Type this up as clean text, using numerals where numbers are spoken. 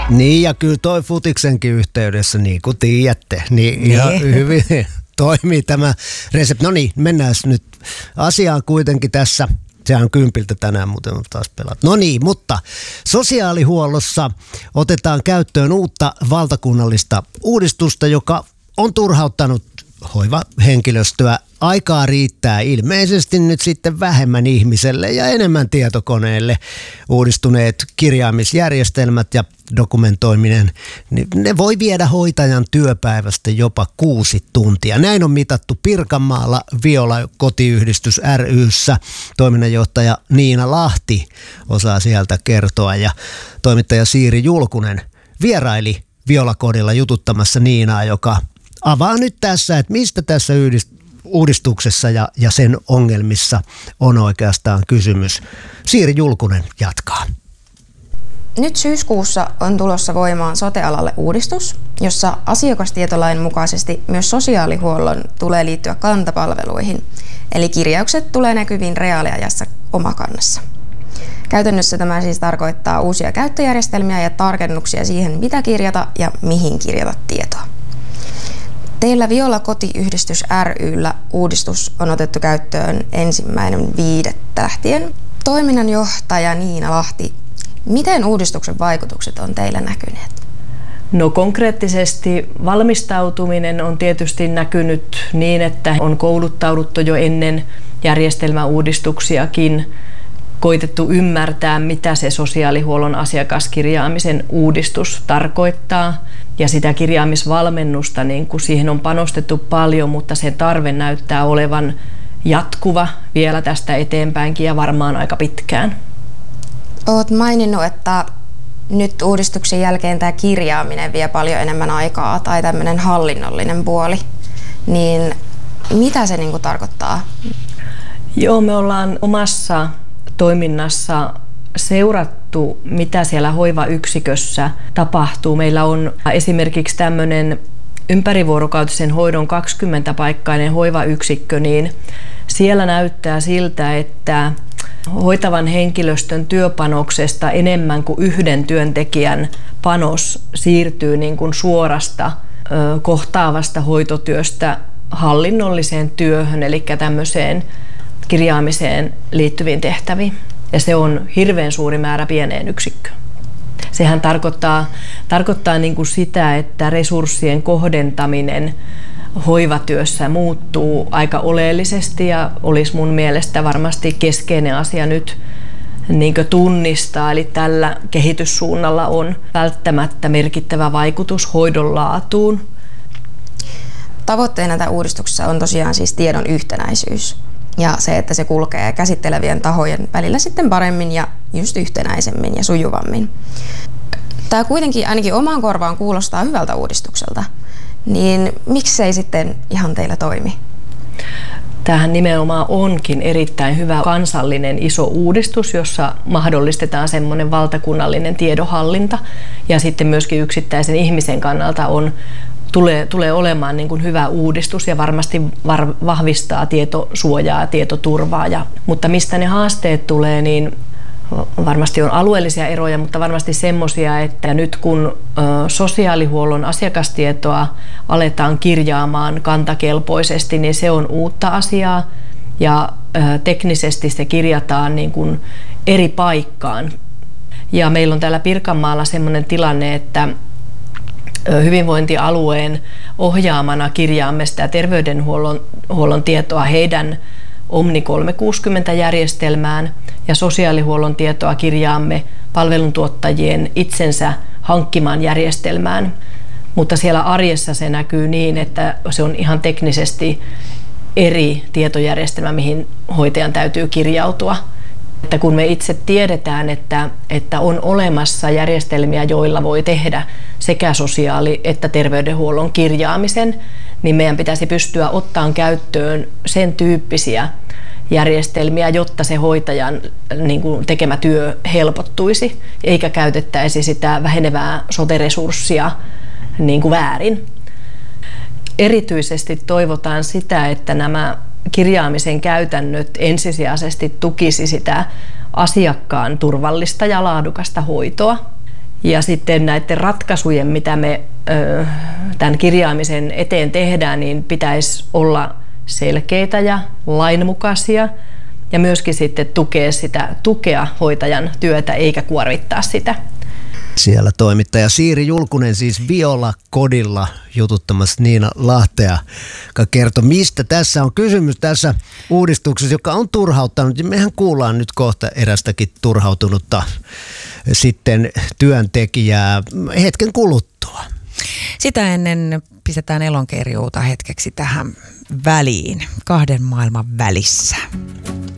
Niin ja kyllä toi futiksenkin yhteydessä, niin kuin tiedätte, niin ihan hyvin toimii tämä resepti. No niin, mennään nyt asiaan kuitenkin tässä. Sehän on 10 tänään, muuten taas pelat. No niin, mutta sosiaalihuollossa otetaan käyttöön uutta valtakunnallista uudistusta, joka on turhauttanut hoivahenkilöstöä. Aikaa riittää ilmeisesti nyt sitten vähemmän ihmiselle ja enemmän tietokoneelle. Uudistuneet kirjaamisjärjestelmät ja dokumentoiminen, niin ne voi viedä hoitajan työpäivästä jopa 6 tuntia. Näin on mitattu Pirkanmaalla Viola Kotiyhdistys ry:ssä. Toiminnanjohtaja Niina Lahti osaa sieltä kertoa ja toimittaja Siiri Julkunen vieraili Viola Kodilla jututtamassa Niinaa, joka avaa nyt tässä, että mistä tässä uudistuksessa ja sen ongelmissa on oikeastaan kysymys. Siiri Julkunen jatkaa. Nyt syyskuussa on tulossa voimaan sote-alalle uudistus, jossa asiakastietolain mukaisesti myös sosiaalihuollon tulee liittyä kantapalveluihin, eli kirjaukset tulee näkyviin reaaliajassa Omakannassa. Käytännössä tämä siis tarkoittaa uusia käyttöjärjestelmiä ja tarkennuksia siihen, mitä kirjata ja mihin kirjata tietoa. Teillä Viola Kotiyhdistys ry:llä uudistus on otettu käyttöön 1.5. lähtien. Toiminnanjohtaja Niina Lahti, miten uudistuksen vaikutukset on teillä näkyneet? No konkreettisesti valmistautuminen on tietysti näkynyt niin, että on kouluttauduttu jo ennen järjestelmäuudistuksiakin, koitettu ymmärtää, mitä se sosiaalihuollon asiakaskirjaamisen uudistus tarkoittaa. Ja sitä kirjaamisvalmennusta, niin kun siihen on panostettu paljon, mutta sen tarve näyttää olevan jatkuva vielä tästä eteenpäinkin ja varmaan aika pitkään. Olet maininnut, että nyt uudistuksen jälkeen tämä kirjaaminen vie paljon enemmän aikaa tai tämmöinen hallinnollinen puoli. Niin mitä se tarkoittaa? Joo, me ollaan omassa toiminnassa seurattu, mitä siellä hoivayksikössä tapahtuu. Meillä on esimerkiksi tämmöinen ympärivuorokautisen hoidon 20-paikkainen hoivayksikkö, niin siellä näyttää siltä, että hoitavan henkilöstön työpanoksesta enemmän kuin 1 työntekijän panos siirtyy niin kuin suorasta kohtaavasta hoitotyöstä hallinnolliseen työhön, eli tämmöiseen kirjaamiseen liittyviin tehtäviin. Ja se on hirveän suuri määrä pieneen yksikköön. Sehän tarkoittaa niin kuin sitä, että resurssien kohdentaminen hoivatyössä muuttuu aika oleellisesti ja olisi mun mielestä varmasti keskeinen asia nyt niin kuin tunnistaa. Eli tällä kehityssuunnalla on välttämättä merkittävä vaikutus hoidon laatuun. Tavoitteena tässä uudistuksessa on tosiaan siis tiedon yhtenäisyys. Ja se, että se kulkee käsittelevien tahojen välillä sitten paremmin ja just yhtenäisemmin ja sujuvammin. Tämä kuitenkin ainakin omaan korvaan kuulostaa hyvältä uudistukselta. Niin miksi se ei sitten ihan teillä toimi? Tämähän nimenomaan onkin erittäin hyvä kansallinen iso uudistus, jossa mahdollistetaan semmoinen valtakunnallinen tiedonhallinta. Ja sitten myöskin yksittäisen ihmisen kannalta tulee olemaan niin kuin hyvä uudistus ja varmasti vahvistaa tietosuojaa ja tietoturvaa. Mutta mistä ne haasteet tulee, niin varmasti on alueellisia eroja, mutta varmasti semmoisia, että nyt kun sosiaalihuollon asiakastietoa aletaan kirjaamaan kantakelpoisesti, niin se on uutta asiaa ja teknisesti se kirjataan niin kuin eri paikkaan. Ja meillä on täällä Pirkanmaalla semmoinen tilanne, että hyvinvointialueen ohjaamana kirjaamme sitä terveydenhuollon tietoa heidän Omni 360-järjestelmään ja sosiaalihuollon tietoa kirjaamme palveluntuottajien itsensä hankkimaan järjestelmään. Mutta siellä arjessa se näkyy niin, että se on ihan teknisesti eri tietojärjestelmä, mihin hoitajan täytyy kirjautua. Että kun me itse tiedetään, että on olemassa järjestelmiä, joilla voi tehdä sekä sosiaali- että terveydenhuollon kirjaamisen, niin meidän pitäisi pystyä ottamaan käyttöön sen tyyppisiä järjestelmiä, jotta se hoitajan niin kuin tekemä työ helpottuisi, eikä käytettäisi sitä vähenevää sote-resurssia niin kuin väärin. Erityisesti toivotaan sitä, että nämä kirjaamisen käytännöt ensisijaisesti tukisi sitä asiakkaan turvallista ja laadukasta hoitoa. Ja sitten näiden ratkaisujen, mitä me tämän kirjaamisen eteen tehdään, niin pitäisi olla selkeitä ja lainmukaisia ja myöskin sitten tukea hoitajan työtä eikä kuormittaa sitä. Siellä toimittaja Siiri Julkunen siis Viola-kodilla jututtamassa Niina Lahtea, joka kertoi, mistä tässä on kysymys tässä uudistuksessa, joka on turhauttanut. Mehän kuullaan nyt kohta erästäkin turhautunutta sitten työntekijää hetken kuluttua. Sitä ennen pistetään elonkerjuuta hetkeksi tähän väliin, kahden maailman välissä.